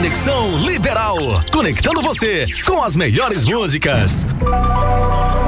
Conexão Liberal, conectando você com as melhores músicas.